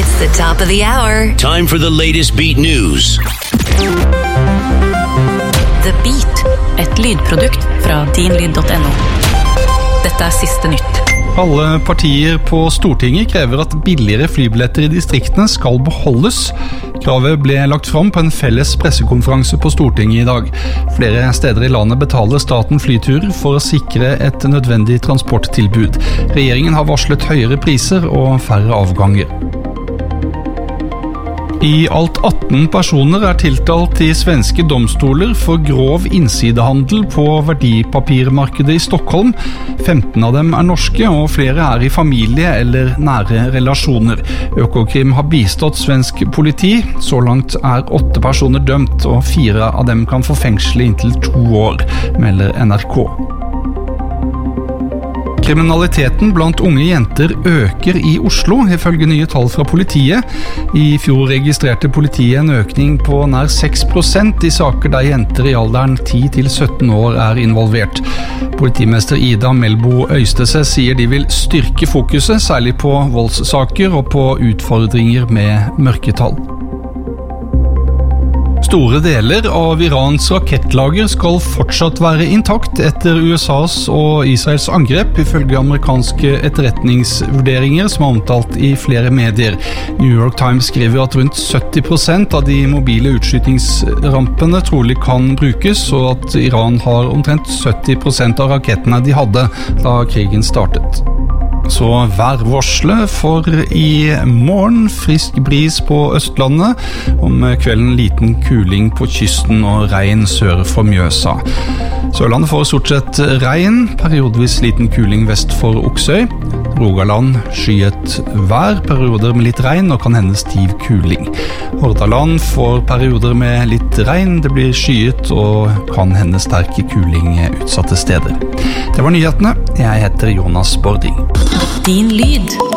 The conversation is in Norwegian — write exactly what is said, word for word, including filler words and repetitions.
It's the top of the hour. Time for the latest Beat News. The Beat, et lydprodukt fra din lyd punktum no. Dette er siste nytt. Alle partier på Stortinget krever at billigere flybilletter i distriktene skal beholdes. Kravet ble lagt fram på en felles pressekonferanse på Stortinget i dag. Flere steder i landet betaler staten flyturer for å sikre et nødvendig transporttilbud. Regjeringen har varslet høyere priser og færre avganger. I alt atten personer er tiltalt i svenske domstoler for grov innsidehandel på verdipapirmarkedet i Stockholm. femten av dem er norske, og flere er i familie eller nære relasjoner. Økokrim har bistått svensk politi. Så langt er åtte personer dømt, og fire av dem kan få fengsel i inntil to år, melder N R K. Kriminaliteten blant unge jenter øker i Oslo, ifølge nye tall fra politiet. I fjor registrerte politiet en økning på nær seks prosent i saker der jenter i alderen ti til sytten år er involvert. Politimester Ida Melbo Øystese sier de vil styrke fokuset, særlig på voldssaker og på utfordringer med mørketall. Store deler av Irans rakettlager skal fortsatt være intakt etter U S A's og Israels angrep, ifølge amerikanske etterretningsvurderinger som er omtalt i flere medier. New York Times skriver at rundt sytti prosent av de mobile utskytingsrampene trolig kan brukes, og at Iran har omtrent sytti prosent av rakettene de hadde da krigen startet. Så værvarslet for i morgen, frisk bris på Østlandet, om kvelden liten kuling på kysten og regn sør for Mjøsa. Sørlandet får stort sett regn, periodvis liten kuling vest for Oksøy. Rogaland skyet vær, perioder med litt regn og kan hende stiv kuling. Hordaland får perioder med litt regn, det blir skyet og kan hende sterke kuling utsatte steder. Det var nyhetene. Jeg heter Jonas Bording. Din lyd.